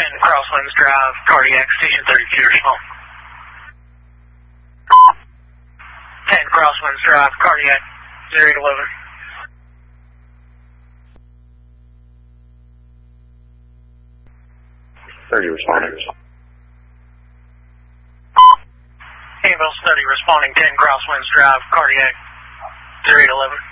Crosswinds Drive, cardiac, station 32, respond. 10 Crosswinds Drive, cardiac, 0811. 30 responding. Ambulance study responding 10 Crosswinds Drive, cardiac, 0811.